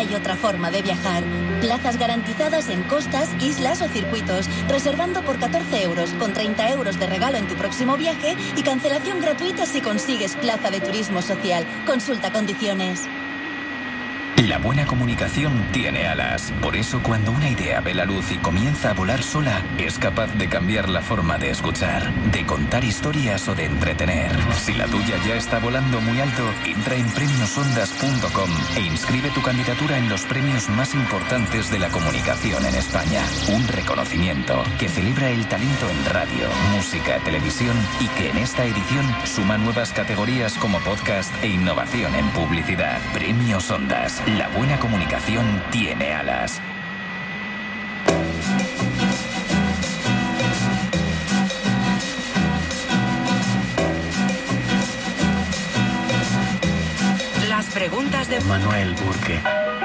hay otra forma de viajar. Plazas garantizadas en costas, islas o circuitos, reservando por 14 euros, con 30 euros de regalo en tu próximo viaje y cancelación gratuita si consigues plaza de turismo social. Consulta condiciones. La buena comunicación tiene alas. Por eso, cuando una idea ve la luz y comienza a volar sola, es capaz de cambiar la forma de escuchar, de contar historias o de entretener. Si la tuya ya está volando muy alto, entra en premiosondas.com e inscribe tu candidatura en los premios más importantes de la comunicación en España. Un reconocimiento que celebra el talento en radio, música, televisión y que en esta edición suma nuevas categorías como podcast e innovación en publicidad. Premios Ondas. La buena comunicación tiene alas. Las preguntas de Manuel Burke.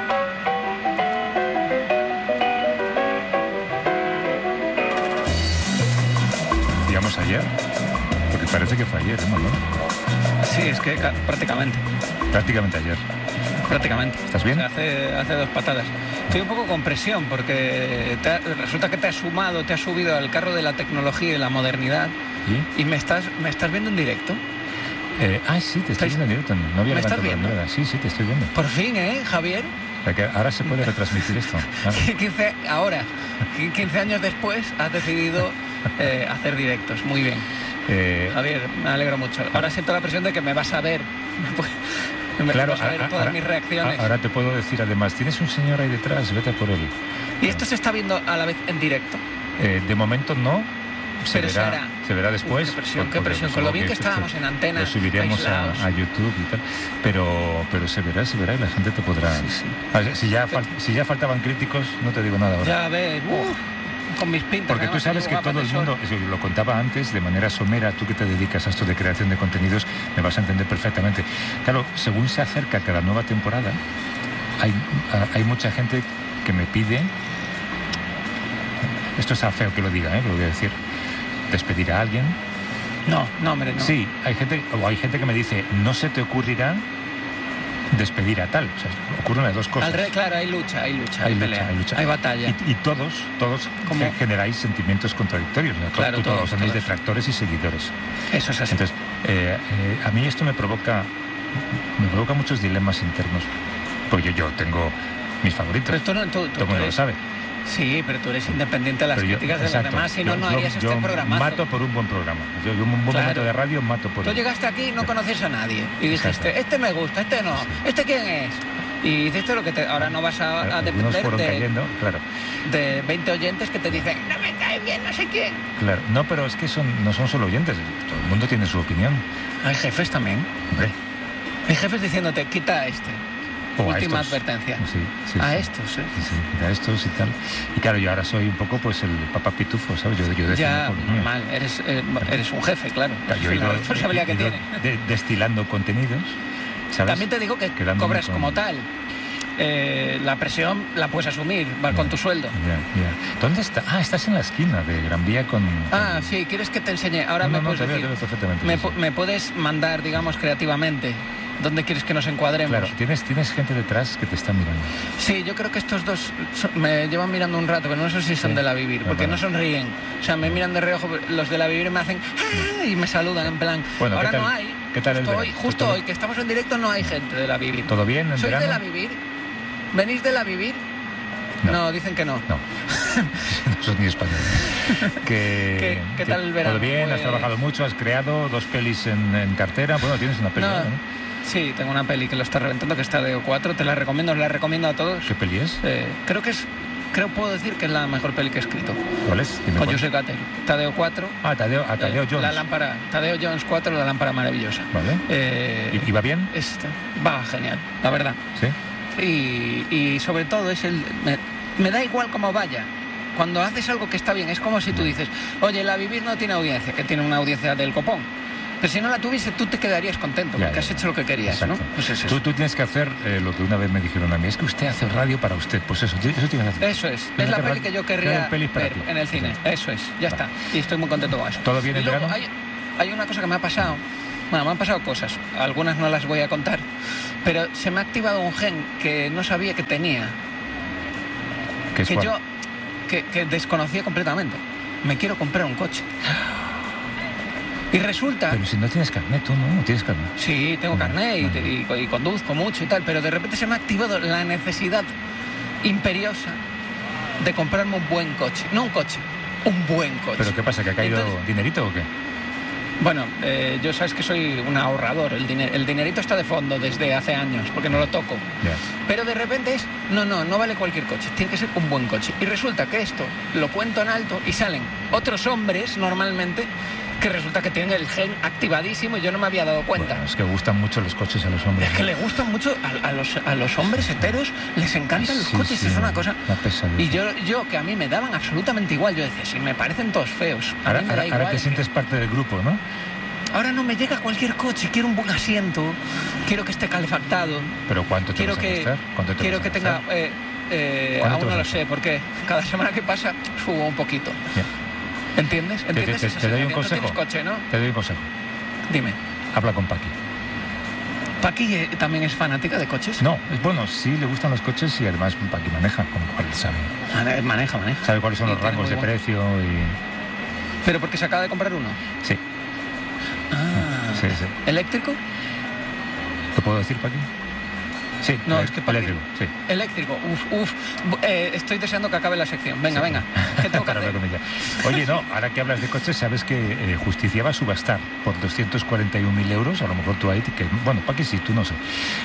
¿Digamos ayer? Porque parece que fue ayer, ¿no? Sí, es que prácticamente. Prácticamente ayer. Prácticamente. ¿Estás bien? Hace 2 patadas. Estoy un poco con presión porque resulta que te has subido al carro de la tecnología y de la modernidad. ¿Y me estás viendo en directo? Sí, te estoy viendo en directo. No había ¿Me estás levantado viendo? la mirada. Sí, te estoy viendo. Por fin, Javier? O sea que ahora se puede retransmitir esto. Claro. 15 años después has decidido hacer directos. Muy bien. Javier, me alegro mucho. Ahora siento la presión de que me vas a ver. Claro, vas a ver todas mis reacciones. Ahora te puedo decir, además, tienes un señor ahí detrás, vete por él. ¿Y esto se está viendo a la vez en directo? De momento no. Se verá después. Qué presión. Con lo bien que estábamos en antena. Lo subiremos a YouTube y tal. Pero se verá y la gente te podrá... Sí. Si ya faltaban críticos, no te digo nada ahora. Ya ves, con mis pintas. Porque tú sabes que todo el mundo, lo contaba antes, de manera somera, tú que te dedicas a esto de creación de contenidos, me vas a entender perfectamente. Claro, según se acerca cada nueva temporada, hay mucha gente que me pide, esto está feo que lo diga, lo voy a decir, despedir a alguien. No, hombre, no. Sí, hay gente que me dice, no se te ocurrirá despedir a tal. O sea, ocurren las dos cosas. Claro, hay lucha, hay pelea, hay batalla. Y todos generáis sentimientos contradictorios, ¿no? Claro, todos tenéis detractores y seguidores. Eso es así. Entonces, a mí esto me provoca muchos dilemas internos. Porque yo tengo mis favoritos. Pero tú todo el mundo lo sabe. Sí, pero tú eres independiente de las críticas de los demás, si no harías este programa. Mato por un buen programa. Yo un buen momento de radio mato por... Tú llegaste aquí y no conoces a nadie. Y dijiste, este me gusta, este no. ¿Este quién es? Y hiciste lo que ahora no vas a depender de 20 oyentes que te dicen, no me cae bien, no sé quién. Claro, no, pero es que no son solo oyentes. Todo el mundo tiene su opinión. Hay jefes también. Hombre. Hay jefes diciéndote, quita a este. Última advertencia. Sí. A estos, Sí, a estos y tal. Y claro, yo ahora soy un poco pues el papá pitufo, ¿sabes? Yo ya, normal, eres un jefe, claro. Yo he ido, la responsabilidad que tiene. Destilando contenidos, ¿sabes? También te digo que cobras como tal. La presión la puedes asumir, va con tu sueldo. Ya. ¿Dónde está? Estás en la esquina de Gran Vía con... Sí, ¿quieres que te enseñe? Ahora no, puedes decir, te veo perfectamente. Me puedes mandar, digamos, creativamente. ¿Dónde quieres que nos encuadremos? Claro, tienes gente detrás que te está mirando. Sí, yo creo que estos dos me llevan mirando un rato, pero no sé si son de La Vivir, porque no sonríen. O sea, me miran de reojo, los de La Vivir me hacen y me saludan en plan. Bueno, ahora no hay. ¿Qué tal Justo hoy, que estamos en directo, no hay gente de La Vivir. ¿Todo bien en ¿Sois verano? de La Vivir? ¿Venís de La Vivir? No, dicen que no. No sos ni español. ¿Qué tal el verano? Todo bien, has trabajado mucho, has creado 2 pelis en cartera. Bueno, tienes una peli, ¿no? Sí, tengo una peli que lo está reventando, que está de O4, os la recomiendo a todos. ¿Qué peli es? Puedo decir que es la mejor peli que he escrito. ¿Cuál es? Con Josep Gatel. Tadeo 4. Tadeo Jones. La lámpara, Tadeo Jones 4, la lámpara maravillosa. Vale. ¿Y va bien? Va genial, la verdad. Sí. Y sobre todo me da igual cómo vaya. Cuando haces algo que está bien, es como si tú dices, oye, La Vivir no tiene audiencia, que tiene una audiencia del copón. Pero si no la tuviese, tú te quedarías contento, porque has hecho lo que querías, exacto. ¿No? Pues es eso. Tú tienes que hacer lo que una vez me dijeron a mí, es que usted hace radio para usted. Pues eso tienes que hacer. Eso es la peli que yo querría ver en el cine. Eso es, ya está. Y estoy muy contento con eso. ¿Todo bien en verano? Hay una cosa que me ha pasado. Bueno, me han pasado cosas. Algunas no las voy a contar, pero se me ha activado un gen que no sabía que tenía. ¿Qué es Que cuál? yo que desconocía completamente. Me quiero comprar un coche. Y resulta... Pero si no tienes carnet, tú no tienes carnet. Sí, tengo carnet y conduzco mucho y tal, pero de repente se me ha activado la necesidad imperiosa de comprarme un buen coche. No un coche, un buen coche. ¿Pero qué pasa? ¿Que ha caído dinerito o qué? Bueno, yo sabes que soy un ahorrador. El dinerito está de fondo desde hace años, porque no lo toco. Ya. Pero de repente es, no vale cualquier coche, tiene que ser un buen coche. Y resulta que esto lo cuento en alto y salen otros hombres normalmente que resulta que tienen el gen activadísimo y yo no me había dado cuenta. Bueno, es que gustan mucho los coches a los hombres. Es que le gustan mucho a los hombres heteros, les encantan los coches, es una cosa. Y yo, que a mí me daban absolutamente igual, yo decía, si me parecen todos feos, a mí me da igual. Ahora te sientes parte del grupo, ¿no? Ahora no me llega cualquier coche, quiero un buen asiento, quiero que esté calefactado. ¿Pero cuánto te vas a gastar? Quiero que tenga... aún no lo sé, porque cada semana que pasa subo un poquito. Yeah. ¿Entiendes? ¿Entiendes esa te doy un sensación? consejo. No tienes coche, ¿no? Te doy un consejo. Dime. Habla con Paqui. ¿Paqui también es fanática de coches? No, bueno, sí le gustan los coches y además Paqui maneja, con lo cual sabe. Maneja. Sabe cuáles son los rangos de precio y... ¿Pero porque se acaba de comprar uno? Sí. Sí. ¿Eléctrico? ¿Te puedo decir, Paqui? Sí, no, es que eléctrico, sí. Eléctrico, estoy deseando que acabe la sección. Venga, ¿qué tengo que hacer? Oye, no, ahora que hablas de coches, sabes que Justicia va a subastar por 241.000 euros, a lo mejor tú ahí, bueno, Paqui sí, tú no sé,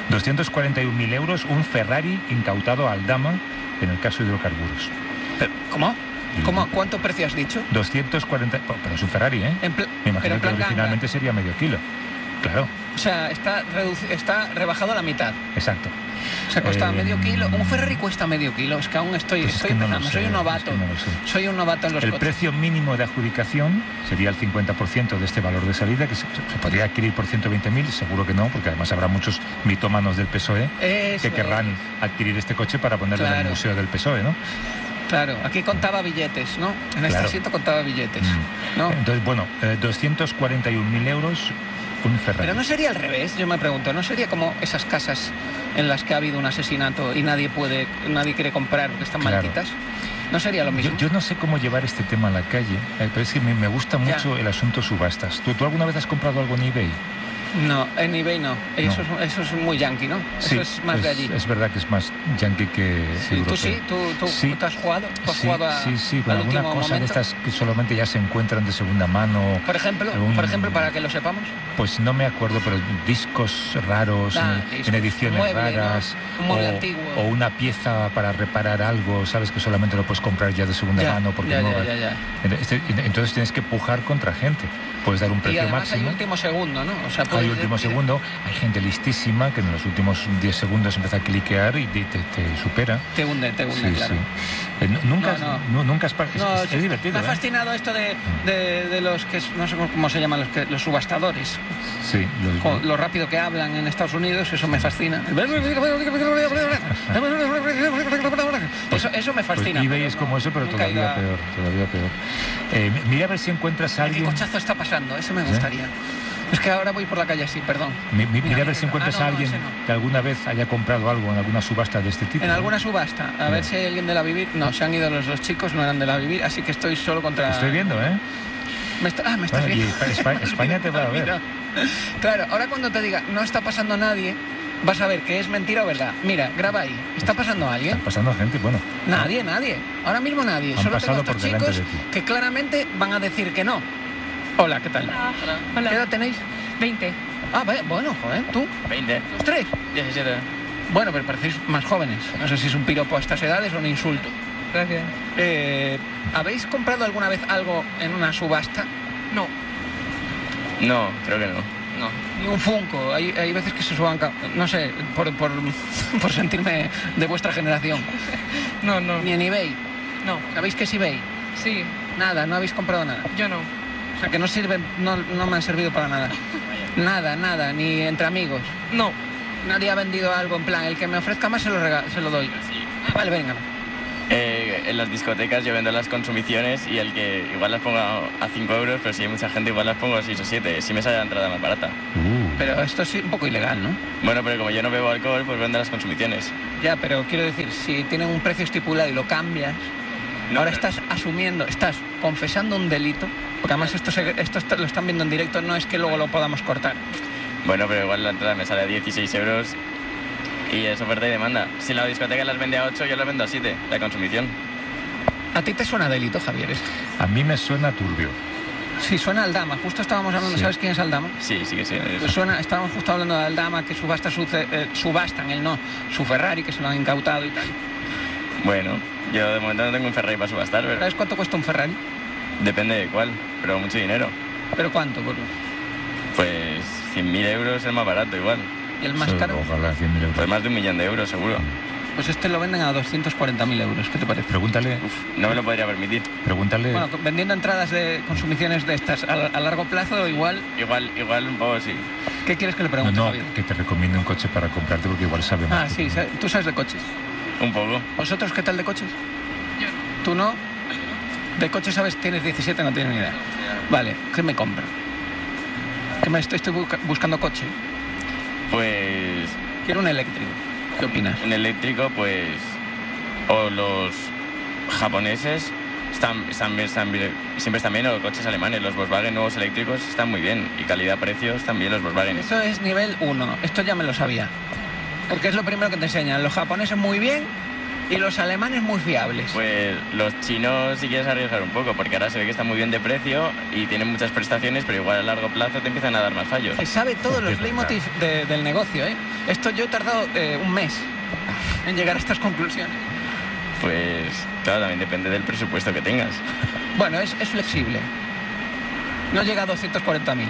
241.000 euros, un Ferrari incautado a Aldama en el caso de hidrocarburos. ¿Cómo? ¿Cuánto precio has dicho? 240, pero es un Ferrari, ¿eh? Me imagino que originalmente sería medio kilo. Claro. O sea, está rebajado a la mitad. Exacto. O sea, cuesta medio kilo. Un Ferrari cuesta medio kilo. Es que aún estoy empezando. No soy un novato. Soy un novato en los coches. El precio mínimo de adjudicación sería el 50% de este valor de salida, que se podría adquirir por 120.000. Seguro que no, porque además habrá muchos mitómanos del PSOE que querrán adquirir este coche para ponerlo en el museo del PSOE, ¿no? Claro, aquí contaba billetes, ¿no? En este asiento contaba billetes, ¿no? Entonces, bueno, 241.000 euros, un Ferrari. Pero no sería al revés, yo me pregunto, ¿no sería como esas casas en las que ha habido un asesinato y nadie quiere comprar porque están malditas? ¿No sería lo mismo? Yo no sé cómo llevar este tema a la calle, pero es que me gusta mucho el asunto subastas. ¿Tú alguna vez has comprado algo en eBay? No, en eBay no. Eso es muy yankee, ¿no? Sí, eso es más de allí. Es verdad que es más yankee que europeo. ¿Tú sí? ¿Tú has jugado? ¿Tú has jugado con alguna cosa de estas que solamente ya se encuentran de segunda mano. Por ejemplo, para que lo sepamos. Pues no me acuerdo, pero discos raros, en ediciones mueble, raras. ¿no? Un mueble antiguo. O una pieza para reparar algo, sabes que solamente lo puedes comprar ya de segunda mano. Porque entonces tienes que pujar contra gente. Puedes dar un precio máximo. Y además máximo. Hay último segundo, ¿no? O sea, hay último segundo, hay gente listísima que en los últimos 10 segundos empieza a cliquear y te supera. Te hunde, claro. Sí. Nunca es divertido. Me ha fascinado esto de los que, no sé cómo se llaman, los subastadores. Sí. Lo rápido que hablan en Estados Unidos, eso me fascina. Eso me fascina. Pues eBay es como eso, pero todavía peor. Mira a ver si encuentras a alguien... ¿Qué cochazo está pasando? Ese me gustaría. Es que ahora voy por la calle así, perdón. Mira a ver si encuentras a alguien que alguna vez haya comprado algo en alguna subasta de este tipo. En alguna subasta. A ver si hay alguien de la Vivir. No, se han ido los dos chicos, no eran de la Vivir, así que estoy solo contra... Estoy viendo, ¿eh? Me estás viendo. Y España te va a ver. Claro, ahora cuando te diga no está pasando nadie, vas a ver que es mentira o verdad. Mira, graba ahí. ¿Está pasando alguien? Está pasando gente, bueno. Nadie. Ahora mismo nadie. Solo tengo estos chicos que claramente van a decir que no. Hola, ¿qué tal? Hola. ¿Qué edad tenéis? 20. Ah, bueno, joder, ¿tú? 20. ¿Los tres? 17. Bueno, pero parecéis más jóvenes. No sé si es un piropo a estas edades o un insulto. Gracias. ¿Habéis comprado alguna vez algo en una subasta? No. No, creo que no. Ni un Funko. Hay veces que se suban... No sé, por sentirme de vuestra generación. No. Ni en eBay. No. ¿Sabéis qué es eBay? Sí. Nada, no habéis comprado nada. Yo no. O sea, que no sirven, no me han servido para nada. Nada, ni entre amigos. No. Nadie ha vendido algo en plan, el que me ofrezca más se lo doy. Ah, vale, venga. En las discotecas yo vendo las consumiciones y el que igual las pongo a 5 euros, pero si hay mucha gente igual las pongo a 6 o 7. Si me sale la entrada más barata. Pero esto es un poco ilegal, ¿no? Bueno, pero como yo no bebo alcohol, pues vendo las consumiciones. Ya, pero quiero decir, si tienen un precio estipulado y lo cambias, No, ahora pero- estás asumiendo, estás confesando un delito, porque además esto lo están viendo en directo, no es que luego lo podamos cortar. Bueno, pero igual la entrada me sale a 16 euros y es oferta y demanda. Si la discoteca las vende a 8, yo las vendo a 7, la consumición. ¿A ti te suena delito, Javier, esto? A mí me suena turbio. Sí, suena Aldama. Justo estábamos hablando, Sí. ¿sabes quién es Aldama? Sí. Pues estábamos justo hablando de Aldama, que subastan, él no, su Ferrari, que se lo han incautado y tal. Bueno, yo de momento no tengo un Ferrari para subastar, pero ¿Sabes cuánto cuesta un Ferrari? depende de cuál, pero mucho dinero. ¿Pero cuánto? Pues 100.000 euros es el más barato igual. ¿Y el más caro? Ojalá 100.000 euros. Pues más de 1.000.000 de euros seguro. Pues este lo venden a 240.000 euros. ¿Qué te parece? Pregúntale, No me lo podría permitir. pregúntale. Bueno, vendiendo entradas de consumiciones de estas a largo plazo, igual, Igual un poco sí. ¿qué quieres que le no, pregunte, no, Javier? que te recomiende un coche para comprarte porque igual sabe más. Ah, sí, tú sabes de coches. Un poco. ¿Vosotros qué tal de coches? ¿Tú no? De coches sabes, tienes 17, no tienes ni idea. Vale, ¿qué me compro? Que estoy buscando coche. Pues Quiero un eléctrico. ¿Qué opinas? un eléctrico, pues... O los japoneses siempre están bien, o coches alemanes. Los Volkswagen nuevos eléctricos están muy bien. Y calidad-precio están bien los Volkswagen. Eso es nivel 1. Esto ya me lo sabía. Porque es lo primero que te enseñan. Los japoneses muy bien y los alemanes muy fiables. Pues los chinos si quieres arriesgar un poco, porque ahora se ve que están muy bien de precio y tienen muchas prestaciones, pero igual a largo plazo te empiezan a dar más fallos. Se sabe todos los Es verdad. leitmotiv del negocio, ¿eh? Esto yo he tardado un mes en llegar a estas conclusiones. Pues claro, también depende del presupuesto que tengas. Bueno, es flexible. No llega a 240.000.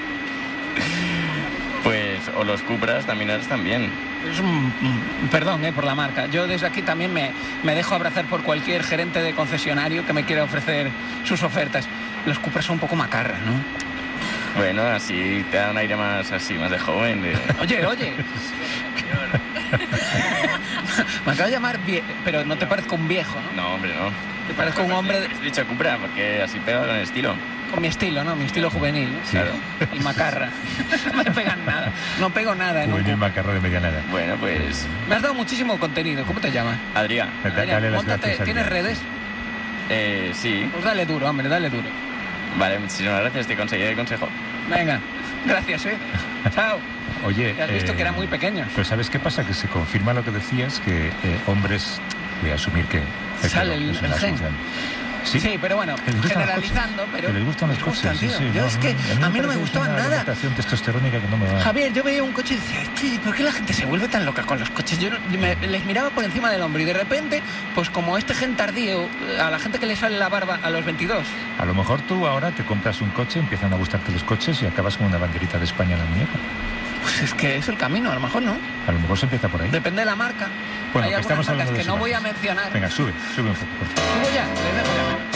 Pues, o los Cupras también ahora están bien. Es perdón por la marca. Yo desde aquí también me dejo abrazar por cualquier gerente de concesionario que me quiera ofrecer sus ofertas. Los Cupras son un poco macarras, ¿no? Bueno, así te da un aire más así, más de joven. Oye. Me acaba de llamar pero no te parezco un viejo, ¿no? No, hombre, no. Te parezco un hombre He dicho Cupra porque así pega con el estilo. con mi estilo, ¿no? Mi estilo juvenil, ¿no? Claro. Y macarra. No me pegan nada. No pego nada. ¿no? Juvenil macarra de medianera. Bueno, pues... Me has dado muchísimo contenido. ¿Cómo te llamas? Adrián. Dale las Móntate. gracias. ¿Tienes Adrián. redes? Sí. Pues dale duro, hombre, dale duro. Vale, muchísimas gracias, te conseguí el consejo. Venga. Gracias, ¿eh? Chao. Oye, Te has visto que eran muy pequeños. Pues ¿sabes qué pasa? Que se confirma lo que decías, que hombres, voy a asumir que Sale el es una gen. asunción. Sí, pero bueno, Que les gustan los generalizando, coches, pero... que les gustan los coches, sí, tío. sí, Yo es que a mí no me parece gustaban una nada. alimentación testosterónica que no me va. Javier, yo veía un coche y decía, ¿por qué la gente se vuelve tan loca con los coches? Yo les miraba por encima del hombro y de repente, pues como este gen tardío, a la gente que le sale la barba a los 22, A lo mejor tú ahora te compras un coche, empiezan a gustarte los coches y acabas con una banderita de España en la muñeca. pues es que es el camino, a lo mejor no. A lo mejor se empieza por ahí. Depende de la marca. Bueno, Hay que algunas estamos marcas hablando de que no voy a imágenes. mencionar. Venga, sube un poco, por favor. Subo ya, les dejo ya.